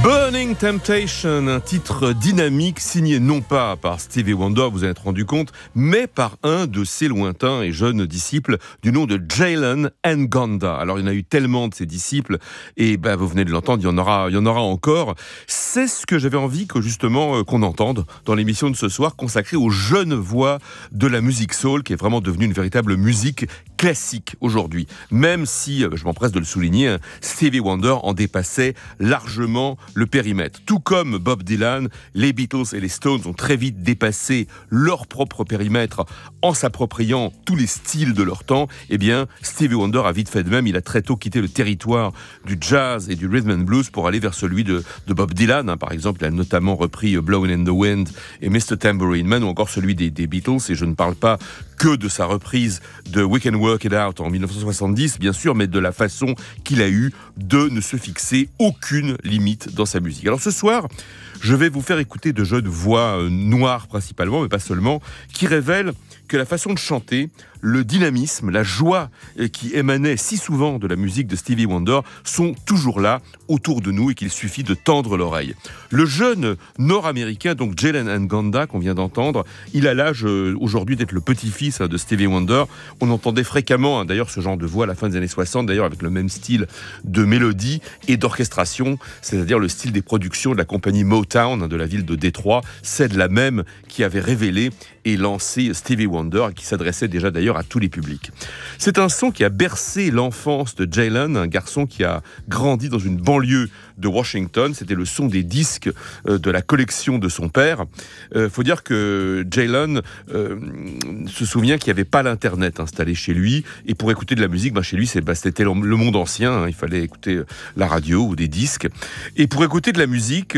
Burning Temptation, un titre dynamique signé non pas par Stevie Wonder, vous en êtes rendu compte, mais par un de ses lointains et jeunes disciples du nom de Jalen Ngonda. Alors il y en a eu tellement de ses disciples et vous venez de l'entendre, il y en aura encore. C'est ce que j'avais envie qu'on entende dans l'émission de ce soir consacrée aux jeunes voix de la musique soul qui est vraiment devenue une véritable musique classique aujourd'hui. Même si, je m'empresse de le souligner, Stevie Wonder en dépassait largement le périmètre. Tout comme Bob Dylan, les Beatles et les Stones ont très vite dépassé leur propre périmètre en s'appropriant tous les styles de leur temps, eh bien, Stevie Wonder a vite fait de même. Il a très tôt quitté le territoire du jazz et du rhythm and blues pour aller vers celui de Bob Dylan. Par exemple, il a notamment repris Blowin' in the Wind et Mr. Tambourine Man ou encore celui des Beatles. Et je ne parle pas que de sa reprise de We Can Work It Out en 1970, bien sûr, mais de la façon qu'il a eu de ne se fixer aucune limite dans sa musique. Alors ce soir, je vais vous faire écouter de jeunes voix noires principalement, mais pas seulement, qui révèlent que la façon de chanter, le dynamisme, la joie qui émanait si souvent de la musique de Stevie Wonder sont toujours là autour de nous et qu'il suffit de tendre l'oreille. Le jeune nord-américain, donc Jalen Ngonda, qu'on vient d'entendre, il a l'âge aujourd'hui d'être le petit-fils de Stevie Wonder. On entendait fréquemment d'ailleurs ce genre de voix à la fin des années 60, d'ailleurs avec le même style de mélodie et d'orchestration, c'est-à-dire le style des productions de la compagnie Motown de la ville de Détroit, celle-là même qui avait révélé et lancé Stevie Wonder et qui s'adressait déjà d'ailleurs à tous les publics. C'est un son qui a bercé l'enfance de Jalen, un garçon qui a grandi dans une banlieue de Washington. C'était le son des disques de la collection de son père. Faut dire que Jalen se souvient qu'il n'y avait pas l'internet installé chez lui et pour écouter de la musique, chez lui c'était le monde ancien. Il fallait écouter la radio ou des disques. Et pour écouter de la musique,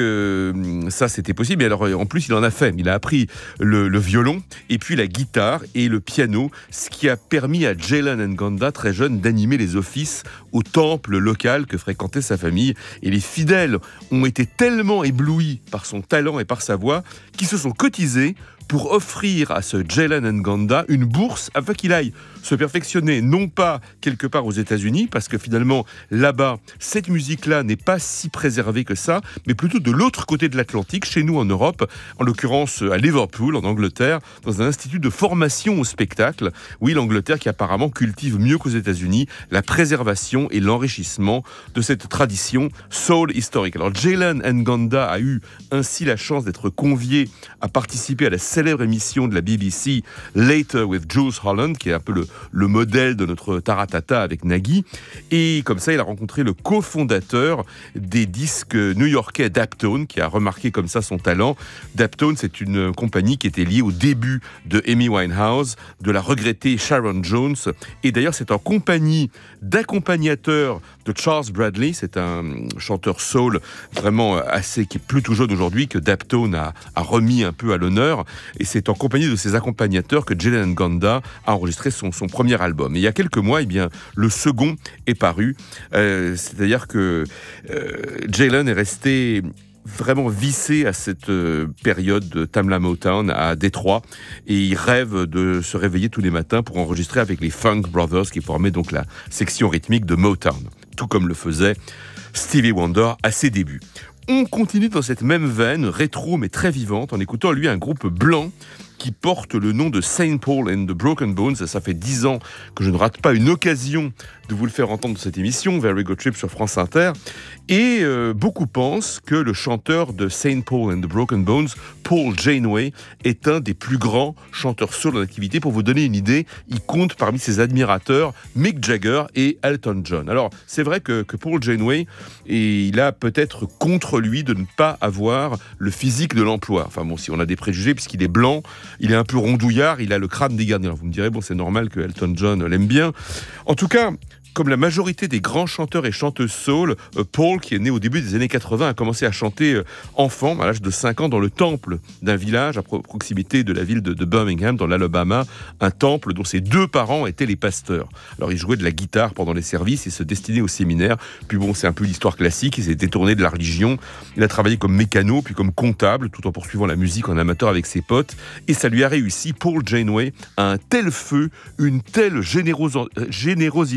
ça c'était possible. Et alors en plus il en a fait. Il a appris le violon et puis la guitare et le piano, ce qui a permis à Jalen Ngonda, très jeune, d'animer les offices au temple local que fréquentait sa famille. Et les fidèles ont été tellement éblouis par son talent et par sa voix qu'ils se sont cotisés pour offrir à ce Jalen Ngonda une bourse afin qu'il aille se perfectionner, non pas quelque part aux États-Unis, parce que finalement, là-bas, cette musique-là n'est pas si préservée que ça, mais plutôt de l'autre côté de l'Atlantique, chez nous en Europe, en l'occurrence à Liverpool, en Angleterre, dans un institut de formation au spectacle. Oui, l'Angleterre qui apparemment cultive mieux qu'aux États-Unis la préservation et l'enrichissement de cette tradition soul historique. Alors, Jalen Ngonda a eu ainsi la chance d'être convié à participer à la célèbre émission de la BBC Later with Jules Holland, qui est un peu le modèle de notre Taratata avec Nagui. Et comme ça, il a rencontré le cofondateur des disques new-yorkais Daptone, qui a remarqué comme ça son talent. Daptone, c'est une compagnie qui était liée au début de Amy Winehouse, de la regrettée Sharon Jones. Et d'ailleurs, c'est en compagnie d'accompagnateurs de Charles Bradley, c'est un chanteur soul vraiment qui est plus tout jeune aujourd'hui, que Daptone a remis un peu à l'honneur. Et c'est en compagnie de ces accompagnateurs que Jalen Ngonda a enregistré son premier album. Et il y a quelques mois, le second est paru. C'est-à-dire que Jalen est resté vraiment vissé à cette période de Tamla Motown à Détroit et il rêve de se réveiller tous les matins pour enregistrer avec les Funk Brothers qui formaient donc la section rythmique de Motown, tout comme le faisait Stevie Wonder à ses débuts. On continue dans cette même veine, rétro mais très vivante, en écoutant lui un groupe blanc qui porte le nom de St. Paul and the Broken Bones. Ça fait 10 ans que je ne rate pas une occasion de vous le faire entendre dans cette émission, Very Good Trip sur France Inter. Et beaucoup pensent que le chanteur de St. Paul and the Broken Bones, Paul Janeway, est un des plus grands chanteurs soul en activité. Pour vous donner une idée, il compte parmi ses admirateurs Mick Jagger et Elton John. Alors, c'est vrai que Paul Janeway, il a peut-être contre lui de ne pas avoir le physique de l'emploi. Enfin bon, si on a des préjugés, puisqu'il est blanc, il est un peu rondouillard, il a le crâne dégarni. Alors vous me direz, c'est normal que Elton John l'aime bien. En tout cas, comme la majorité des grands chanteurs et chanteuses soul, Paul, qui est né au début des années 80, a commencé à chanter enfant, à l'âge de 5 ans, dans le temple d'un village à proximité de la ville de Birmingham, dans l'Alabama, un temple dont ses 2 parents étaient les pasteurs. Alors il jouait de la guitare pendant les services, il se destinait au séminaire, puis c'est un peu l'histoire classique, il s'est détourné de la religion, il a travaillé comme mécano, puis comme comptable, tout en poursuivant la musique en amateur avec ses potes, et ça lui a réussi. Paul Janeway a un tel feu, une telle générosité en lui,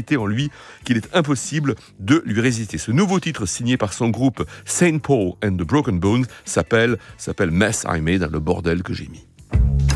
dit qu'il est impossible de lui résister. Ce nouveau titre signé par son groupe Saint Paul and the Broken Bones s'appelle Mess I Made, le bordel que j'ai mis.